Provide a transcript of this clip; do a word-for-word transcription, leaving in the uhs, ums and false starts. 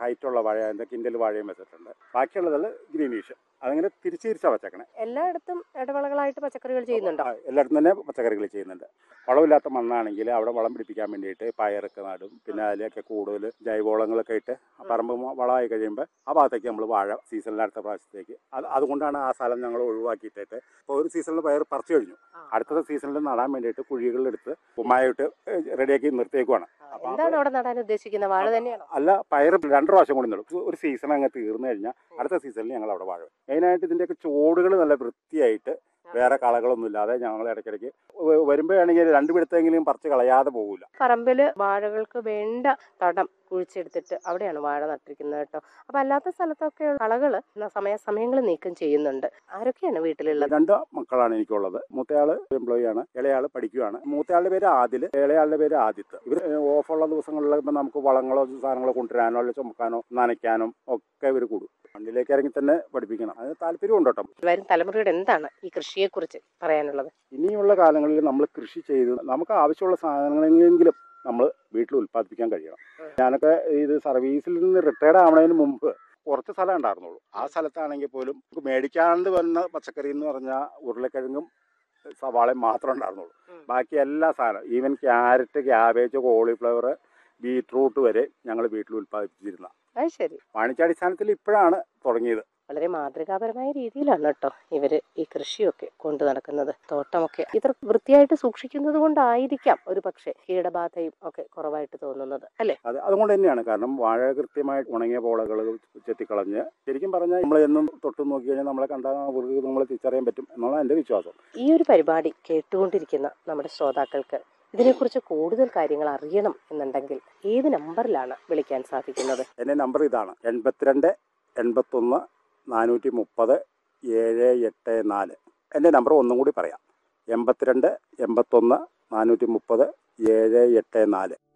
ഹൈറ്റുള്ള വാഴ അതിൻ്റെ കിൻഡൽ വാഴയും വെച്ചിട്ടുണ്ട്. ബാക്കിയുള്ളതിൽ ഗ്രീനീഷ് അതങ്ങനെ തിരിച്ച് തിരിച്ചാണ് വെച്ചേക്കണേ. എല്ലായിടത്തും ഇടവളകളായിട്ട് പച്ചക്കറികൾ ചെയ്യുന്നുണ്ടോ? എല്ലായിടത്തും തന്നെ പച്ചക്കറികൾ ചെയ്യുന്നുണ്ട്. വളമില്ലാത്ത മണ്ണാണെങ്കിൽ അവിടെ വളം പിടിപ്പിക്കാൻ വേണ്ടിയിട്ട് പയറൊക്കെ നടും. പിന്നെ അതിലേക്ക് കൂടുതൽ ജൈവവളങ്ങളൊക്കെ ഇട്ട് പറമ്പ് വളമായി കഴിയുമ്പോൾ ആ ഭാഗത്തേക്ക് നമ്മൾ വാഴ സീസണിൽ അടുത്ത പ്രാവശ്യത്തേക്ക് അത് അതുകൊണ്ടാണ് ആ സ്ഥലം ഞങ്ങൾ ഒഴിവാക്കിയിട്ടിട്ട് ഇപ്പോൾ ഒരു സീസണിൽ പയർ പറിച്ചു കഴിഞ്ഞു. അടുത്ത സീസണിൽ നടാൻ വേണ്ടിയിട്ട് കുഴികളിലെടുത്ത് കുമ്മായിട്ട് റെഡിയാക്കി നിർത്തിയേക്കുവാണ്. എന്താണ് അവിടെ നടാൻ ഉദ്ദേശിക്കുന്നത്? വാഴ തന്നെയാണോ? അല്ല, പയർ രണ്ട് പ്രാവശ്യം കൂടി നടും. ഒരു സീസൺ അങ്ങ് തീർന്നു കഴിഞ്ഞാൽ അടുത്ത സീസണിൽ ഞങ്ങൾ അവിടെ വാഴ. മെയിനായിട്ട് ഇതിൻ്റെയൊക്കെ ചോടുകൾ നല്ല വൃത്തിയായിട്ട് വേറെ കളകളൊന്നും ഇല്ലാതെ ഞങ്ങൾ ഇടയ്ക്കിടയ്ക്ക് വരുമ്പോഴാണെങ്കിൽ രണ്ടു പിടുത്തെങ്കിലും പറിച്ച് കളയാതെ പോകില്ല. പറമ്പില് വാഴകൾക്ക് വേണ്ട തടം കുഴിച്ചെടുത്തിട്ട് അവിടെയാണ് വാഴ നട്ടിരിക്കുന്നത് കേട്ടോ. അപ്പൊ അല്ലാത്ത സ്ഥലത്തൊക്കെ കളകള് സമയാസമയങ്ങൾ നീക്കം ചെയ്യുന്നുണ്ട്. ആരൊക്കെയാണ് വീട്ടിലുള്ളത്? രണ്ട് മക്കളാണ് എനിക്കുള്ളത്. മൂത്തയാള് എംപ്ലോയി ആണ്, ഇളയാള് പഠിക്കുകയാണ്. മൂത്തയാളുടെ പേര് ആദിൽ, ഇളയാളുടെ പേര് ആദിത്ത്. ഇവർ ഓഫുള്ള ദിവസങ്ങളിൽ ഇപ്പം നമുക്ക് വളങ്ങളോ സാധനങ്ങളോ കൊണ്ടുവരാനോ അല്ലെങ്കിൽ ചുമക്കാനോ നനയ്ക്കാനും ഒക്കെ ഇവർ കൂടും. മണ്ണിലേക്ക് ഇറങ്ങി തന്നെ പഠിപ്പിക്കണം. അതിന് താല്പര്യം ഉണ്ട് കേട്ടോ. വരും തലമുറയുടെ എന്താണ് ഈ കൃഷിയെ കുറിച്ച് പറയാനുള്ളത്? ഇനിയുള്ള കാലങ്ങളിൽ നമ്മൾ കൃഷി ചെയ്ത് നമുക്ക് ആവശ്യമുള്ള സാധനങ്ങളെങ്കിലും നമ്മൾ വീട്ടിൽ ഉൽപ്പാദിപ്പിക്കാൻ കഴിയണം. ഞാനൊക്കെ ഇത് സർവീസിൽ നിന്ന് റിട്ടയർഡ് ആവുന്നതിന് മുമ്പ് കുറച്ച് സ്ഥലം ഉണ്ടായിരുന്നുള്ളൂ. ആ സ്ഥലത്താണെങ്കിൽ പോലും നമുക്ക് മേടിക്കാണ്ട് വന്ന പച്ചക്കറി എന്ന് പറഞ്ഞാൽ ഉരുളക്കിഴങ്ങും സവാളയും മാത്രമേ ഉണ്ടായിരുന്നുള്ളൂ. ബാക്കി എല്ലാ സാധനവും even carrot, cabbage, cauliflower, beetroot വരെ ഞങ്ങൾ വീട്ടിൽ ഉൽപ്പാദിപ്പിച്ചിരുന്ന. അത് ശരി. വാണിജ്യാടിസ്ഥാനത്തിൽ ഇപ്പോഴാണ് തുടങ്ങിയത്. വളരെ മാതൃകാപരമായ രീതിയിലാണ് കേട്ടോ ഇവര് ഈ കൃഷിയൊക്കെ കൊണ്ടു നടക്കുന്നത്. തോട്ടമൊക്കെ ഇത്ര വൃത്തിയായിട്ട് സൂക്ഷിക്കുന്നത് കൊണ്ടായിരിക്കാം ഒരു പക്ഷേ കീടബാധയും ഒക്കെ കുറവായിട്ട് തോന്നുന്നത്, അല്ലേ? അതെ, അതുകൊണ്ട് തന്നെയാണ്. കാരണം വാഴ കൃത്യമായിട്ട് ഉണങ്ങിയ പോളകൾ ചെത്തിക്കളഞ്ഞ് ശരിക്കും പറഞ്ഞാൽ നമ്മൾ എന്നും തൊട്ട് നോക്കി കഴിഞ്ഞാൽ നമ്മളെ കണ്ടാൽ നമ്മളെ തിരിച്ചറിയാൻ പറ്റും എന്നാണ് എൻ്റെ വിശ്വാസം. ഈ ഒരു പരിപാടി കേട്ടുകൊണ്ടിരിക്കുന്ന നമ്മുടെ ശ്രോതാക്കൾക്ക് ഇതിനെക്കുറിച്ച് കൂടുതൽ കാര്യങ്ങൾ അറിയണം എന്നുണ്ടെങ്കിൽ ഏത് നമ്പറിലാണ് വിളിക്കാൻ സാധിക്കുന്നത്? എൻ്റെ നമ്പർ ഇതാണ്: എൺപത്തിരണ്ട് എൺപത്തൊന്ന് നാനൂറ്റി മുപ്പത് ഏഴ് എട്ട് നാല്. എൻ്റെ നമ്പർ ഒന്നും കൂടി പറയാം: എൺപത്തിരണ്ട് എൺപത്തൊന്ന് നാനൂറ്റി മുപ്പത് ഏഴ് എട്ട് നാല്.